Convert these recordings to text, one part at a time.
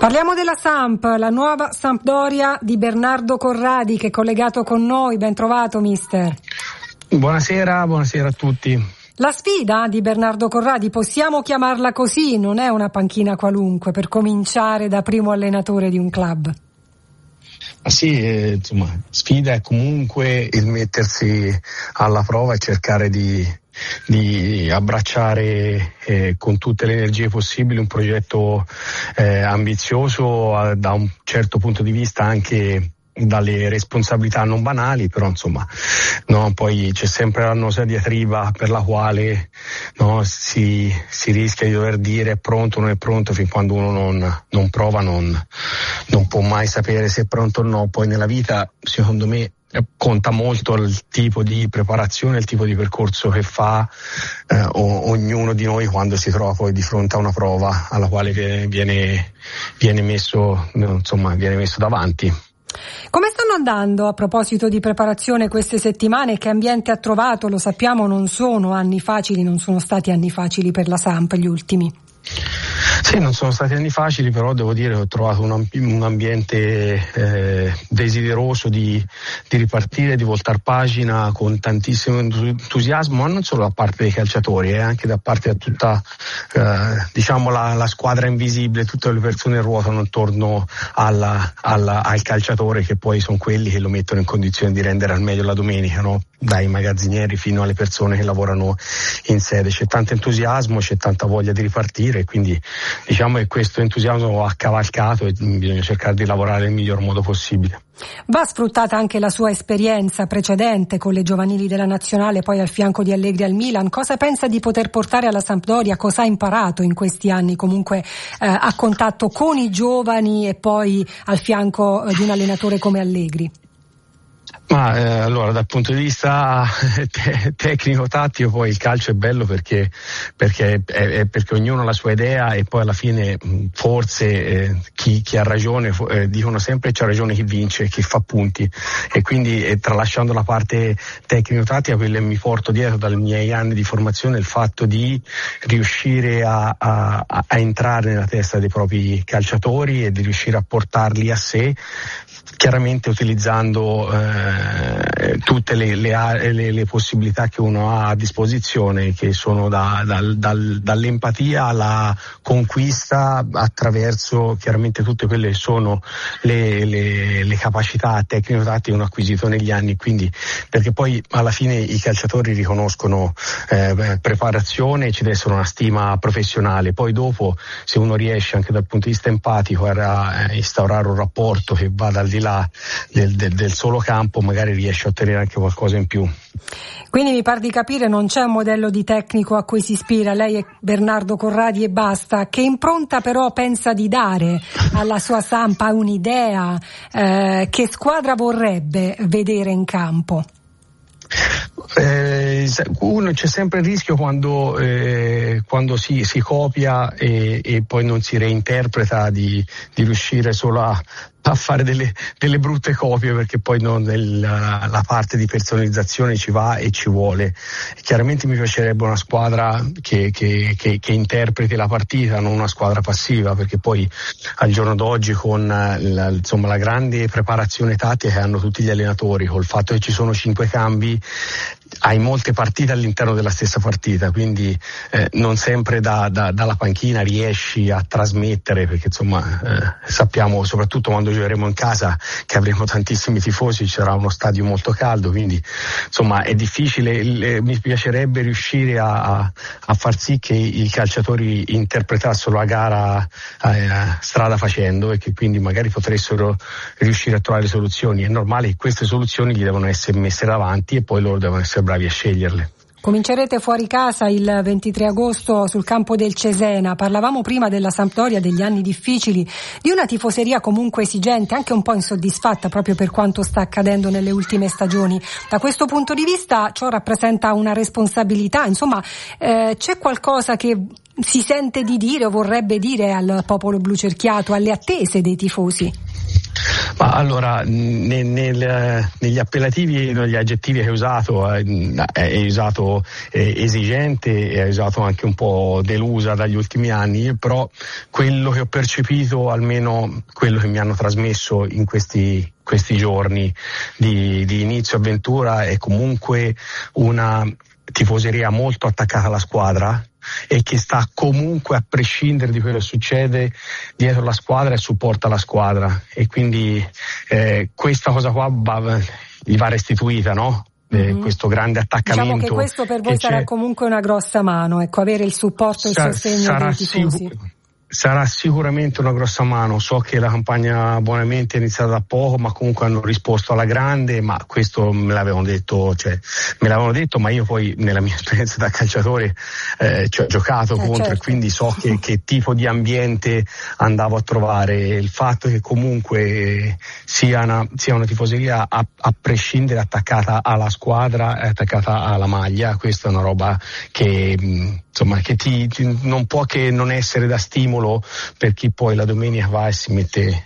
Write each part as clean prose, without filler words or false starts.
Parliamo della Samp, la nuova Sampdoria di Bernardo Corradi che è collegato con noi. Ben trovato, mister. Buonasera a tutti. La sfida di Bernardo Corradi, possiamo chiamarla così, non è una panchina qualunque per cominciare da primo allenatore di un club. Sì, sfida è comunque il mettersi alla prova e cercare di abbracciare con tutte le energie possibili un progetto ambizioso da un certo punto di vista, anche dalle responsabilità non banali, però poi c'è sempre l'annosa diatriba per la quale si rischia di dover dire è pronto o non è pronto. Fin quando uno non prova non può mai sapere se è pronto o no. Poi nella vita, secondo me, conta molto il tipo di preparazione, il tipo di percorso che fa ognuno di noi quando si trova poi di fronte a una prova alla quale viene messo davanti. Come stanno andando, a proposito di preparazione, queste settimane? Che ambiente ha trovato? Lo sappiamo, non sono anni facili, non sono stati anni facili per la Samp gli ultimi. Sì, non sono stati anni facili, però devo dire che ho trovato un ambiente desideroso di ripartire, di voltar pagina con tantissimo entusiasmo, ma non solo da parte dei calciatori, anche da parte di tutta la squadra invisibile, tutte le persone che ruotano intorno al calciatore, che poi sono quelli che lo mettono in condizione di rendere al meglio la domenica, no? Dai magazzinieri fino alle persone che lavorano in sede. C'è tanto entusiasmo, c'è tanta voglia di ripartire, quindi diciamo che questo entusiasmo va cavalcato e bisogna cercare di lavorare nel miglior modo possibile. Va sfruttata anche la sua esperienza precedente con le giovanili della nazionale, poi al fianco di Allegri al Milan. Cosa pensa di poter portare alla Sampdoria? Cosa ha imparato in questi anni comunque a contatto con i giovani e poi al fianco di un allenatore come Allegri? Allora, dal punto di vista tecnico-tattico, poi il calcio è bello perché ognuno ha la sua idea e poi alla fine forse chi ha ragione, dicono sempre c'ha ragione chi vince, chi fa punti, e quindi tralasciando la parte tecnico-tattica, quello che mi porto dietro dai miei anni di formazione è il fatto di riuscire a entrare nella testa dei propri calciatori e di riuscire a portarli a sé, chiaramente utilizzando tutte le possibilità che uno ha a disposizione, che sono dall'empatia alla conquista, attraverso chiaramente tutte quelle che sono le capacità tecnico-tattiche che uno ha acquisito negli anni. Quindi, perché poi alla fine i calciatori riconoscono preparazione e ci deve essere una stima professionale. Poi dopo, se uno riesce anche dal punto di vista empatico a instaurare un rapporto che vada al di là del solo campo, magari riesce a ottenere anche qualcosa in più. Quindi mi par di capire non c'è un modello di tecnico a cui si ispira, lei è Bernardo Corradi e basta. Che impronta però pensa di dare alla sua Samp? Ha un'idea? Che squadra vorrebbe vedere in campo? C'è sempre il rischio quando si copia e poi non si reinterpreta di riuscire solo a fare delle brutte copie, perché poi la parte di personalizzazione ci va e ci vuole. Chiaramente mi piacerebbe una squadra che interpreti la partita, non una squadra passiva, perché poi al giorno d'oggi con la grande preparazione tattica che hanno tutti gli allenatori, col fatto che ci sono 5 cambi, hai molte partite all'interno della stessa partita, quindi non sempre dalla panchina riesci a trasmettere, perché sappiamo, soprattutto quando giocheremo in casa, che avremo tantissimi tifosi, ci sarà uno stadio molto caldo, quindi è difficile. Mi piacerebbe riuscire a far sì che i calciatori interpretassero la gara strada facendo, e che quindi magari potessero riuscire a trovare soluzioni. È normale che queste soluzioni gli devono essere messe davanti e poi loro devono essere bravi a sceglierle. Comincerete fuori casa il 23 agosto sul campo del Cesena. Parlavamo prima della Sampdoria, degli anni difficili, di una tifoseria comunque esigente, anche un po' insoddisfatta proprio per quanto sta accadendo nelle ultime stagioni. Da questo punto di vista ciò rappresenta una responsabilità, c'è qualcosa che si sente di dire o vorrebbe dire al popolo blucerchiato, alle attese dei tifosi? Ma allora, negli appellativi, negli aggettivi che hai usato, hai usato esigente e hai usato anche un po' delusa dagli ultimi anni, però quello che ho percepito, almeno quello che mi hanno trasmesso in questi giorni di inizio avventura, è comunque una tifoseria molto attaccata alla squadra e che sta comunque, a prescindere di quello che succede, dietro la squadra e supporta la squadra, e quindi questa cosa qua gli va restituita, no? Questo grande attaccamento. Diciamo che questo per voi sarà comunque una grossa mano, ecco, avere il supporto e il sostegno dei tifosi. Sarà sicuramente una grossa mano. So che la campagna Buonamente è iniziata da poco, ma comunque hanno risposto alla grande, ma questo me l'avevano detto, ma io poi nella mia esperienza da calciatore ci ho giocato contro, certo. E quindi so che tipo di ambiente andavo a trovare. Il fatto che comunque sia una tifoseria a prescindere attaccata alla squadra, attaccata alla maglia, questa è una roba che insomma che non può che non essere da stimolo per chi poi la domenica va e si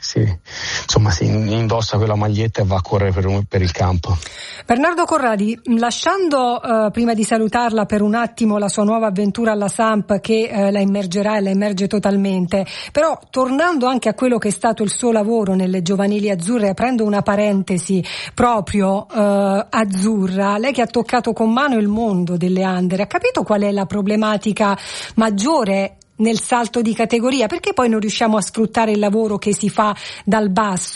indossa quella maglietta e va a correre per il campo. Bernardo Corradi, lasciando prima di salutarla per un attimo la sua nuova avventura alla Samp, che la emerge totalmente, però tornando anche a quello che è stato il suo lavoro nelle giovanili azzurre, aprendo una parentesi proprio azzurra, lei che ha toccato con mano il mondo delle under, ha capito qual è la problematica maggiore nel salto di categoria? Perché poi non riusciamo a sfruttare il lavoro che si fa dal basso?